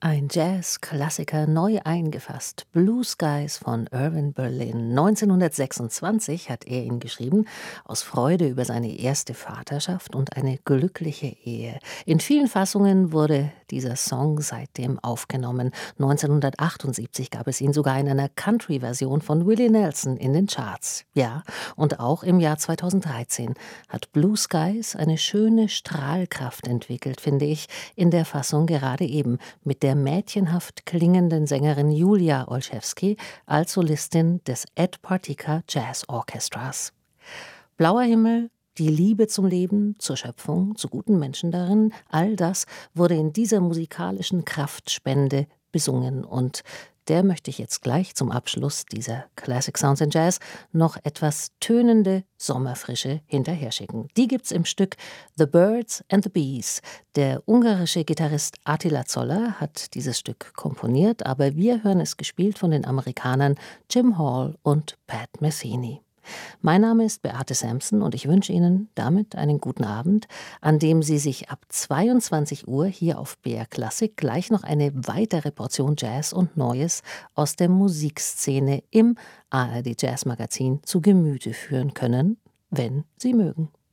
Ein Jazz-Klassiker neu eingefasst. Blue Skies von Irving Berlin. 1926 hat er ihn geschrieben, aus Freude über seine erste Vaterschaft und eine glückliche Ehe. In vielen Fassungen wurde dieser Song seitdem aufgenommen. 1978 gab es ihn sogar in einer Country-Version von Willie Nelson in den Charts. Ja, und auch im Jahr 2013 hat Blue Skies eine schöne Strahlkraft entwickelt, finde ich, in der Fassung gerade eben mit der mädchenhaft klingenden Sängerin Julia Olszewski als Solistin des Ed Partyka Jazz Orchestras. Blauer Himmel, die Liebe zum Leben, zur Schöpfung, zu guten Menschen darin, all das wurde in dieser musikalischen Kraftspende besungen. Und der möchte ich jetzt gleich zum Abschluss dieser Classic Sounds in Jazz noch etwas tönende Sommerfrische hinterher schicken. Die gibt's im Stück The Birds and the Bees. Der ungarische Gitarrist Attila Zoller hat dieses Stück komponiert, aber wir hören es gespielt von den Amerikanern Jim Hall und Pat Metheny. Mein Name ist Beate Sampson und ich wünsche Ihnen damit einen guten Abend, an dem Sie sich ab 22 Uhr hier auf BR Klassik gleich noch eine weitere Portion Jazz und Neues aus der Musikszene im ARD Jazz Magazin zu Gemüte führen können, wenn Sie mögen.